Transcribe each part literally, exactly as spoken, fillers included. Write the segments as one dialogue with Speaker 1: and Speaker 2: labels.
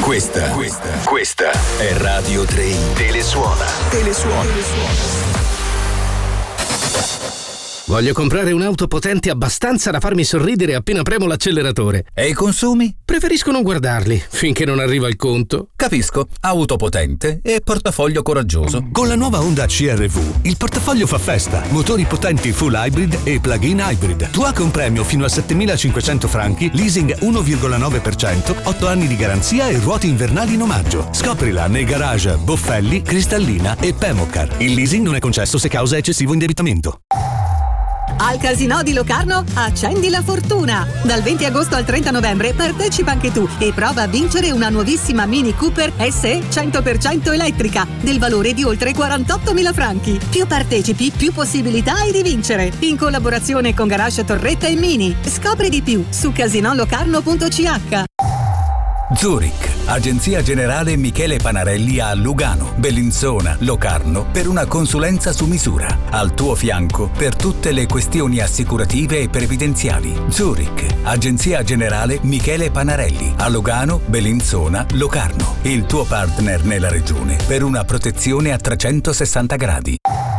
Speaker 1: Questa, questa, questa è Radio tre Telesuona. Telesuona. Telesuona.
Speaker 2: Voglio comprare un'auto potente abbastanza da farmi sorridere appena premo l'acceleratore.
Speaker 3: E i consumi?
Speaker 2: Preferisco non guardarli finché non arriva il conto.
Speaker 3: Capisco. Auto potente e portafoglio coraggioso.
Speaker 4: Con la nuova Honda C R V il portafoglio fa festa. Motori potenti full hybrid e plug-in hybrid. Tu con premio fino a settemilacinquecento franchi, leasing uno virgola nove per cento, otto anni di garanzia e ruote invernali in omaggio. Scoprila nei garage Boffelli, Cristallina e Pemocar. Il leasing non è concesso se causa eccessivo indebitamento.
Speaker 5: Al Casinò di Locarno accendi la fortuna! Dal venti agosto al trenta novembre partecipa anche tu e prova a vincere una nuovissima Mini Cooper S E cento per cento elettrica del valore di oltre quarantottomila franchi. Più partecipi, più possibilità hai di vincere. In collaborazione con Garage Torretta e Mini. Scopri di più su casinolocarno punto c h.
Speaker 3: Zurich, Agenzia Generale Michele Panarelli a Lugano, Bellinzona, Locarno per una consulenza su misura. Al tuo fianco per tutte le questioni assicurative e previdenziali. Zurich, Agenzia Generale Michele Panarelli a Lugano, Bellinzona, Locarno. Il tuo partner nella regione per una protezione a trecentosessanta gradi.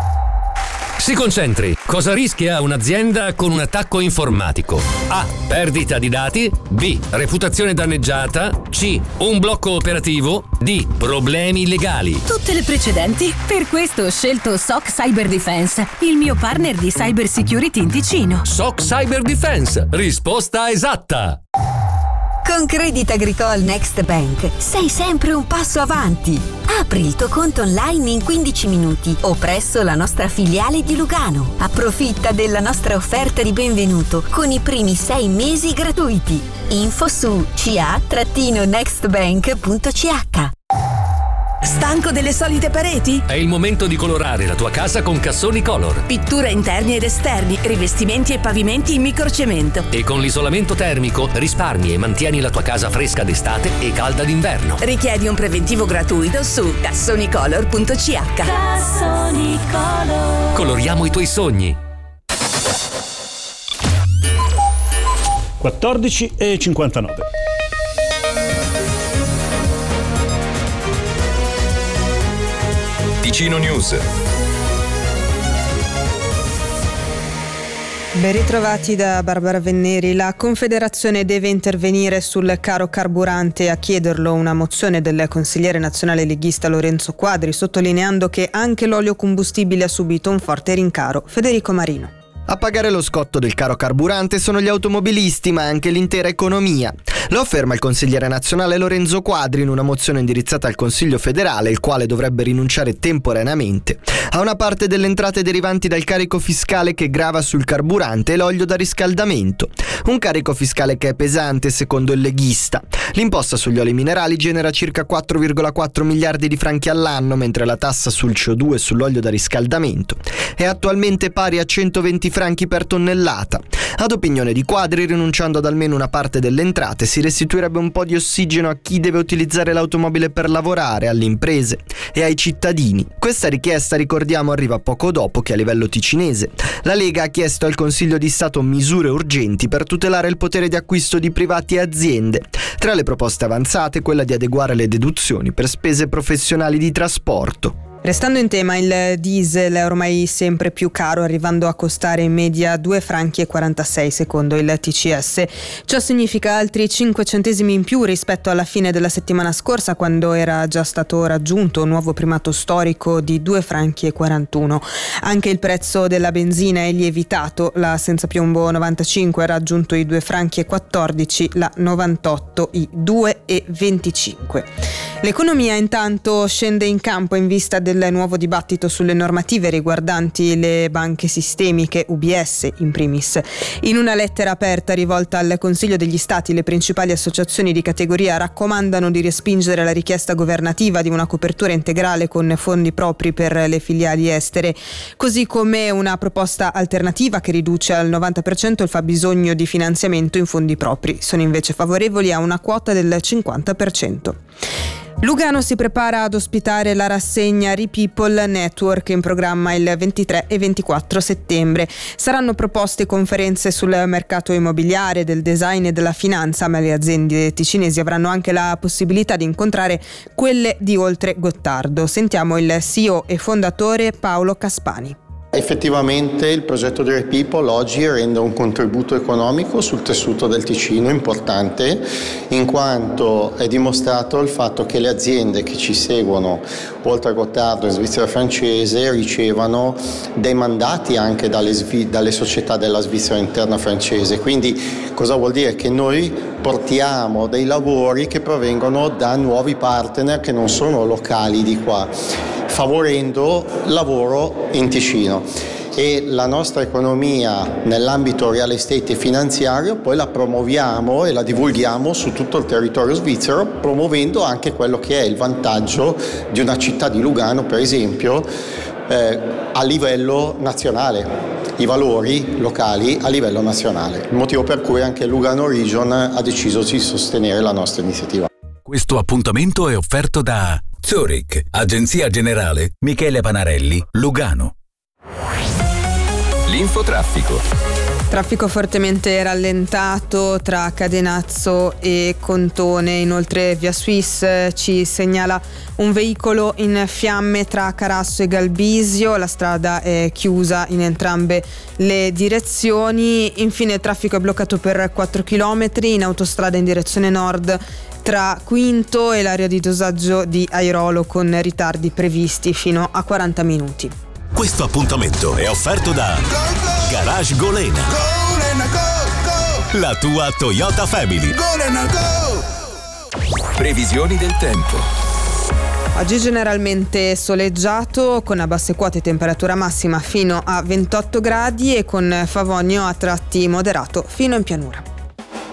Speaker 2: Si concentri. Cosa rischia un'azienda con un attacco informatico? A. Perdita di dati. B. Reputazione danneggiata. C. Un blocco operativo. D. Problemi legali.
Speaker 6: Tutte le precedenti. Per questo ho scelto S O C Cyber Defense, il mio partner di cyber security in Ticino.
Speaker 2: S O C Cyber Defense. Risposta esatta.
Speaker 7: Con Crédit Agricole Next Bank sei sempre un passo avanti. Apri il tuo conto online in quindici minuti o presso la nostra filiale di Lugano. Approfitta della nostra offerta di benvenuto con i primi sei mesi gratuiti. Info su c a next bank punto c h.
Speaker 6: Stanco delle solite pareti?
Speaker 2: È il momento di colorare la tua casa con Cassoni Color.
Speaker 6: Pittura interni ed esterni, rivestimenti e pavimenti in microcemento.
Speaker 2: E con l'isolamento termico risparmi e mantieni la tua casa fresca d'estate e calda d'inverno.
Speaker 6: Richiedi un preventivo gratuito su cassonicolor punto c h.
Speaker 8: Cassoni Color.
Speaker 2: Coloriamo i tuoi sogni.
Speaker 9: quattordici e cinquantanove.
Speaker 1: Ticino News.
Speaker 10: Ben ritrovati da Barbara Venneri. La Confederazione deve intervenire sul caro carburante, a chiederlo una mozione del consigliere nazionale leghista Lorenzo Quadri, sottolineando che anche l'olio combustibile ha subito un forte rincaro. Federico Marino.
Speaker 11: A pagare lo scotto del caro carburante sono gli automobilisti, ma anche l'intera economia. Lo afferma il consigliere nazionale Lorenzo Quadri in una mozione indirizzata al Consiglio federale, il quale dovrebbe rinunciare temporaneamente a una parte delle entrate derivanti dal carico fiscale che grava sul carburante e l'olio da riscaldamento. Un carico fiscale che è pesante, secondo il leghista. L'imposta sugli oli minerali genera circa quattro virgola quattro miliardi di franchi all'anno, mentre la tassa sul C O due e sull'olio da riscaldamento è attualmente pari a centoventi franchi per tonnellata. Ad opinione di Quadri, rinunciando ad almeno una parte delle entrate, si restituirebbe un po' di ossigeno a chi deve utilizzare l'automobile per lavorare, alle imprese e ai cittadini. Questa richiesta, ricordiamo, arriva poco dopo che a livello ticinese la Lega ha chiesto al Consiglio di Stato misure urgenti per tutelare il potere di acquisto di privati e aziende. Tra le proposte avanzate, quella di adeguare le deduzioni per spese professionali di trasporto.
Speaker 10: Restando in tema, il diesel è ormai sempre più caro, arrivando a costare in media due franchi e quarantasei secondo il T C S. Ciò significa altri cinque centesimi in più rispetto alla fine della settimana scorsa, quando era già stato raggiunto un nuovo primato storico di due franchi e quarantuno. Anche il prezzo della benzina è lievitato, la senza piombo novantacinque ha raggiunto i due franchi e quattordici, la novantotto i due e venticinque. L'economia intanto scende in campo in vista del nuovo dibattito sulle normative riguardanti le banche sistemiche, U B S in primis. In una lettera aperta rivolta al Consiglio degli Stati, le principali associazioni di categoria raccomandano di respingere la richiesta governativa di una copertura integrale con fondi propri per le filiali estere, così come una proposta alternativa che riduce al novanta per cento il fabbisogno di finanziamento in fondi propri. Sono invece favorevoli a una quota del cinquanta per cento. Lugano si prepara ad ospitare la rassegna Repeople Network in programma il ventitré e ventiquattro settembre. Saranno proposte conferenze sul mercato immobiliare, del design e della finanza, ma le aziende ticinesi avranno anche la possibilità di incontrare quelle di Oltre Gottardo. Sentiamo il C E O e fondatore Paolo Caspani.
Speaker 9: Effettivamente il progetto di Repeople oggi rende un contributo economico sul tessuto del Ticino importante, in quanto è dimostrato il fatto che le aziende che ci seguono oltre a Gottardo in Svizzera francese ricevano dei mandati anche dalle, dalle società della Svizzera interna francese. Quindi cosa vuol dire? Che noi portiamo dei lavori che provengono da nuovi partner che non sono locali di qua, favorendo lavoro in Ticino. E la nostra economia nell'ambito real estate e finanziario poi la promuoviamo e la divulghiamo su tutto il territorio svizzero, promuovendo anche quello che è il vantaggio di una città di Lugano, per esempio, eh, a livello nazionale, i valori locali a livello nazionale. Il motivo per cui anche Lugano Region ha deciso di sostenere la nostra iniziativa.
Speaker 3: Questo appuntamento è offerto da Zurich, Agenzia Generale Michele Panarelli, Lugano.
Speaker 1: L'infotraffico.
Speaker 10: Traffico fortemente rallentato tra Cadenazzo e Contone. Inoltre via Swiss ci segnala un veicolo in fiamme tra Carasso e Galbisio. La strada è chiusa in entrambe le direzioni. Infine il traffico è bloccato per quattro chilometri in autostrada in direzione nord tra Quinto e l'area di dosaggio di Airolo, con ritardi previsti fino a quaranta minuti.
Speaker 12: Questo appuntamento è offerto da Garage Golena, la tua Toyota Family.
Speaker 1: Previsioni del tempo.
Speaker 10: Oggi generalmente soleggiato, con a basse quote temperatura massima fino a ventotto gradi e con favogno a tratti moderato fino in pianura.